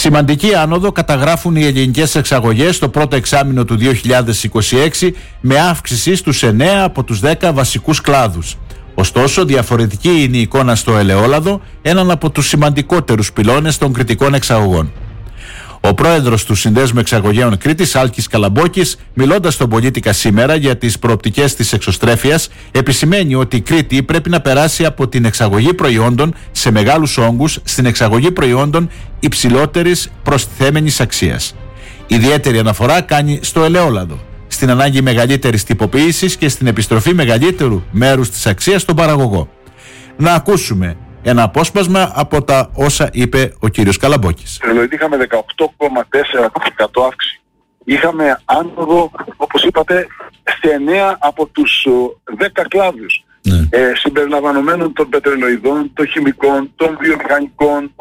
Σημαντική άνοδο καταγράφουν οι ελληνικές εξαγωγές το πρώτο εξάμηνο του 2026, με αύξηση στους 9 από τους 10 βασικούς κλάδους. Ωστόσο, διαφορετική είναι η εικόνα στο ελαιόλαδο, έναν από τους σημαντικότερους πυλώνες των κρητικών εξαγωγών. Ο πρόεδρος του Συνδέσμου Εξαγωγέων Κρήτης, Άλκης Καλαμπόκης, μιλώντας στον Πολίτικα σήμερα για τις προοπτικές της εξωστρέφειας, επισημαίνει ότι η Κρήτη πρέπει να περάσει από την εξαγωγή προϊόντων σε μεγάλους όγκους στην εξαγωγή προϊόντων υψηλότερης προστιθέμενης αξίας. Ιδιαίτερη αναφορά κάνει στο ελαιόλαδο, στην ανάγκη μεγαλύτερης τυποποίησης και στην επιστροφή μεγαλύτερου μέρους της αξίας στον παραγωγό. Να ακούσουμε ένα απόσπασμα από τα όσα είπε ο κύριος Καλαμπόκης. Είχαμε 18,4% αύξηση. Είχαμε άνοδο, όπως είπατε, σε 9 από τους 10 κλάδους. Συμπεριλαμβανομένων των πετρελοειδών, των χημικών, των βιομηχανικών,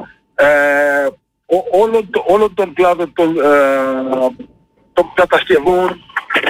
όλων των κλάδων των κατασκευών.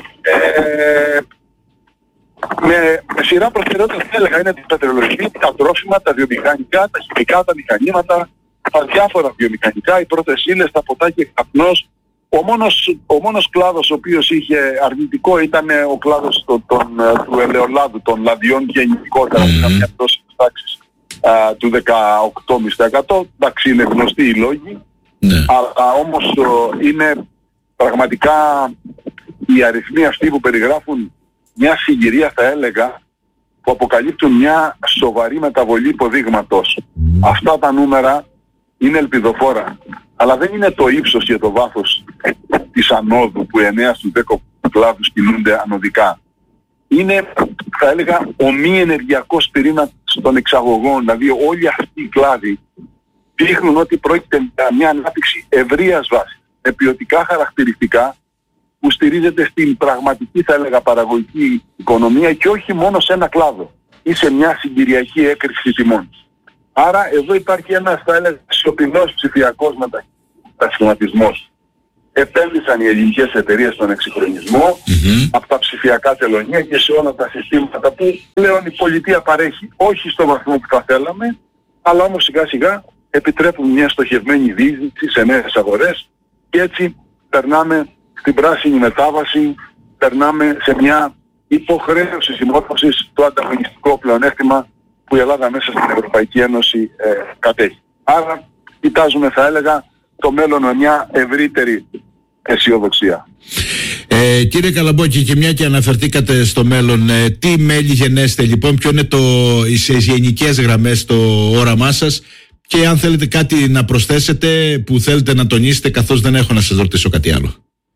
Με σειρά προτεραιότητα θα έλεγα είναι τα πετρελοειδή, τα τρόφιμα, τα βιομηχανικά, τα χημικά, τα μηχανήματα, τα διάφορα βιομηχανικά, οι πρώτες ύλες, τα ποτά και καπνός. Ο μόνος κλάδος ο οποίος είχε αρνητικό ήταν ο κλάδος του ελαιολάδου, των λαδιών γενικότερα, που είχα μια πτώση της τάξης του 18,5%. Εντάξει, είναι γνωστοί οι λόγοι, αλλά όμως είναι πραγματικά οι αριθμοί αυτοί που περιγράφουν μια συγκυρία, θα έλεγα, που αποκαλύπτουν μια σοβαρή μεταβολή υποδείγματος. Αυτά τα νούμερα είναι ελπιδοφόρα, αλλά δεν είναι το ύψος και το βάθος της ανόδου που 9 στους 10 κλάδους κινούνται ανωδικά. Είναι, θα έλεγα, ο μη ενεργειακός πυρήνας των εξαγωγών, δηλαδή όλοι αυτοί οι κλάδοι δείχνουν ότι πρόκειται για μια ανάπτυξη ευρείας βάσης, με ποιοτικά χαρακτηριστικά, που στηρίζεται στην πραγματική, θα έλεγα, παραγωγική οικονομία και όχι μόνο σε ένα κλάδο ή σε μια συγκυριακή έκρηξη τιμών. Άρα εδώ υπάρχει ένας, θα έλεγα, σιωπηλός ψηφιακός μετασχηματισμός. Επένδυσαν οι ελληνικές εταιρείες στον εξυγχρονισμό από τα ψηφιακά τελωνία και σε όλα τα συστήματα που πλέον η πολιτεία παρέχει, όχι στο βαθμό που θα θέλαμε, αλλά όμως σιγά σιγά επιτρέπουν μια στοχευμένη διείσδυση σε νέες αγορές και έτσι περνάμε στην πράσινη μετάβαση, περνάμε σε μια υποχρέωση συμμόρφωσης το ανταγωνιστικό πλεονέκτημα που η Ελλάδα μέσα στην Ευρωπαϊκή Ένωση κατέχει. Άρα κοιτάζουμε, θα έλεγα, το μέλλον με μια ευρύτερη αισιοδοξία. Κύριε Καλαμπόκη, και μια και αναφερθήκατε στο μέλλον, τι μέλη γενέστε λοιπόν, ποιο είναι σε γενικές γραμμές το όραμά σας, και αν θέλετε κάτι να προσθέσετε που θέλετε να τονίσετε, καθώς δεν έχω να σας ρωτήσω κάτι άλλο.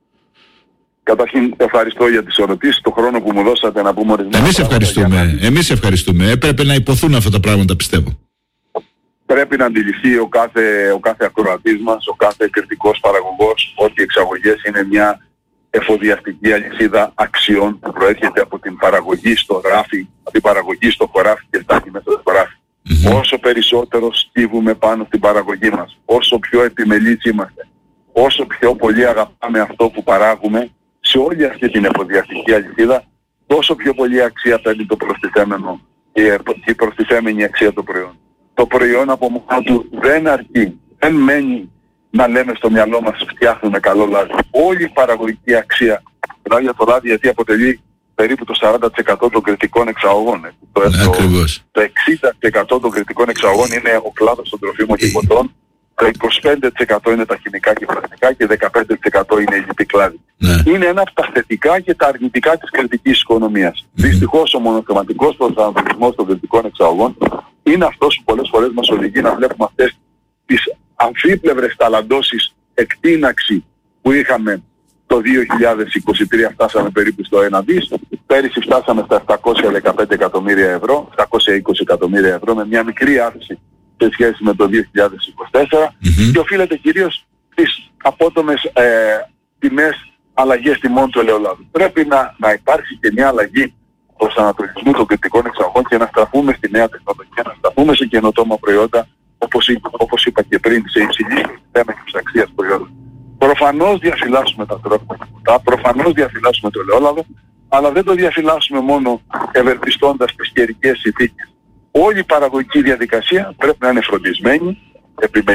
Καταρχήν ευχαριστώ για τις ερωτήσεις, το χρόνο που μου δώσατε να πούμε ορισμένα. Εμείς ευχαριστούμε. Έπρεπε να υποθούν αυτά τα πράγματα, πιστεύω. Πρέπει να αντιληφθεί ο κάθε ακροατής μας, ο κάθε κριτικός παραγωγός, ότι οι εξαγωγές είναι μια εφοδιαστική αλυσίδα αξιών που προέρχεται από την παραγωγή στο ράφι, από την παραγωγή στο χωράφι και φτάνει μέσα στο χωράφι. Όσο περισσότερο σκύβουμε πάνω στην παραγωγή μας, όσο πιο επιμελείς είμαστε, όσο πιο πολύ αγαπάμε αυτό που παράγουμε, σε όλη αυτή την εφοδιαστική αλυσίδα, τόσο πιο πολύ αξία παίρνει το προστιθέμενο και η προστιθέμενη αξία του προϊόν. Το προϊόν από μόνο του δεν αρκεί, δεν μένει να λέμε στο μυαλό μας φτιάχνουμε καλό λάδι. Όλη η παραγωγική αξία, δηλαδή για το λάδι, γιατί αποτελεί περίπου το 40% των κρητικών εξαγωγών. Το 60% των κρητικών εξαγωγών είναι ο κλάδος των τροφίμων και ποτών. Το 25% είναι τα χημικά και πλαστικά και 15% είναι η λιπή κλάδη. Είναι ένα από τα θετικά και τα αρνητικά της κρητικής οικονομίας. Δυστυχώς ο μονοθεματικός προσανατολισμός των κρητικών εξαγωγών είναι αυτός που πολλές φορές μας οδηγεί να βλέπουμε αυτές τις αμφίπλευρες ταλαντώσεις εκτείναξη που είχαμε το 2023, φτάσαμε περίπου στο 1 δις, πέρυσι φτάσαμε στα 715 εκατομμύρια ευρώ, 720 εκατομμύρια ευρώ, με μια μικρή αύξηση σε σχέση με το 2024 και οφείλεται κυρίως στις απότομες τιμές, αλλαγές τιμών του ελαιολάδου. Πρέπει να υπάρξει και μια αλλαγή προσανατολισμού των κριτικών εξαγωγών και να στραφούμε στη νέα τεχνολογία, να στραφούμε σε καινοτόμα προϊόντα, όπως είπα και πριν, σε υψηλή θέμενης αξίας προϊόντα. Προφανώς διαφυλάσσουμε τα τρόφιμα και ποτά, προφανώς διαφυλάσσουμε το ελαιόλαδο, αλλά δεν το διαφυλάσσουμε μόνο ευελπιστώντας τις καιρικές συνθήκες. Όλη η παραγωγική διαδικασία πρέπει να είναι φροντισμένη, επιμελής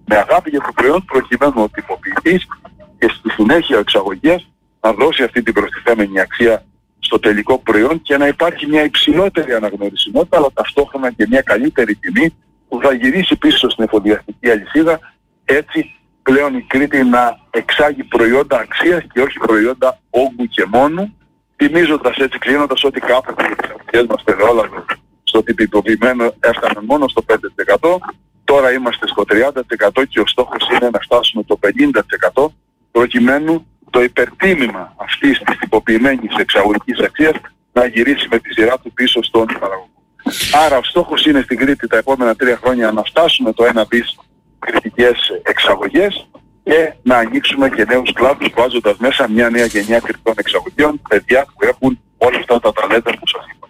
με αγάπη για το προϊόν, προκειμένου ο τυποποιητής και στη συνέχεια ο εξαγωγέας να δώσει αυτή την προστιθέμενη αξία στο τελικό προϊόν και να υπάρχει μια υψηλότερη αναγνωρισιμότητα, αλλά ταυτόχρονα και μια καλύτερη τιμή που θα γυρίσει πίσω στην εφοδιαστική αλυσίδα, έτσι πλέον η Κρήτη να εξάγει προϊόντα αξίας και όχι προϊόντα όγκου και μόνου, θυμίζοντας έτσι, κλείνοντας, ότι κάποτε οι εξαγωγές μας στο ελαιόλαδο στο τυποποιημένο έφτανε μόνο στο 5%, τώρα είμαστε στο 30% και ο στόχος είναι να φτάσουμε το 50%, προκειμένου το υπερτίμημα αυτής της τυποποιημένης εξαγωγικής αξίας να γυρίσει με τη σειρά του πίσω στον παραγωγό. Άρα ο στόχος είναι στην Κρήτη τα επόμενα 3 χρόνια να φτάσουμε το 1 δις κριτικές εξαγωγές και να ανοίξουμε και νέους κλάδους, βάζοντας μέσα μια νέα γενιά κριτικών εξαγωγών, παιδιά που έχουν όλα αυτά τα ταλέντα που σας είπα.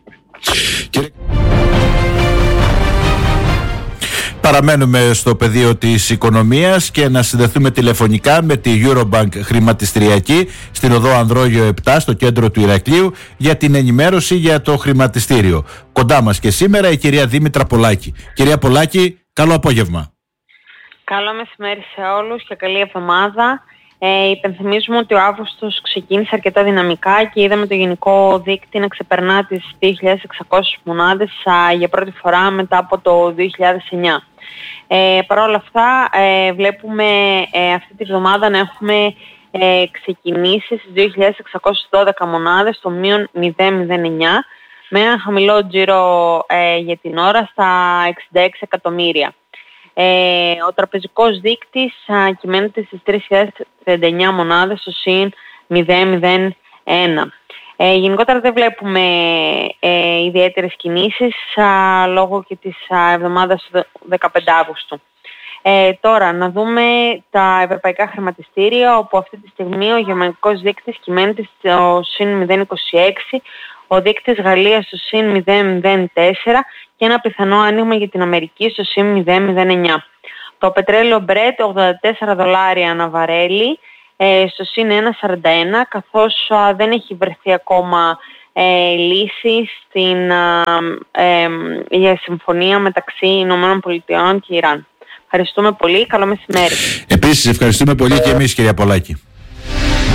Παραμένουμε στο πεδίο της οικονομίας και να συνδεθούμε τηλεφωνικά με τη Eurobank χρηματιστηριακή στην οδό Ανδρόγιο 7 στο κέντρο του Ηρακλείου για την ενημέρωση για το χρηματιστήριο. Κοντά μας και σήμερα η κυρία Δήμητρα Πολάκη. Κυρία Πολάκη, καλό απόγευμα. Καλό μεσημέρι σε όλους και καλή εβδομάδα. Υπενθυμίζουμε ότι ο Αύγουστος ξεκίνησε αρκετά δυναμικά και είδαμε το γενικό δείκτη να ξεπερνά τις 2.600 μονάδες για πρώτη φορά μετά από το 2009. Παρ' όλα αυτά βλέπουμε αυτή τη βδομάδα να έχουμε ξεκινήσει στις 2.612 μονάδες, το μείον 0,09, με ένα χαμηλό τζίρο για την ώρα στα 66 εκατομμύρια. Ο τραπεζικός δείκτης κυμαίνεται στις 3.039 μονάδες, στο συν 0,01. Γενικότερα δεν βλέπουμε ιδιαίτερες κινήσεις λόγω και της εβδομάδας 15 Αύγουστου. Τώρα να δούμε τα ευρωπαϊκά χρηματιστήρια, όπου αυτή τη στιγμή ο γερμανικός δείκτης κυμαίνεται στο συν 0,26, ο δείκτης Γαλλίας στο συν 0,04 και ένα πιθανό άνοιγμα για την Αμερική στο συν 0,09. Το πετρέλαιο Brent $84 ανά βαρέλι στο συν 1,41, καθώς δεν έχει βρεθεί ακόμα λύση για συμφωνία μεταξύ ΗΠΑ και Ιράν. Ευχαριστούμε πολύ. Καλό μεσημέρι. Επίσης ευχαριστούμε πολύ και εμείς, κυρία Πολάκη.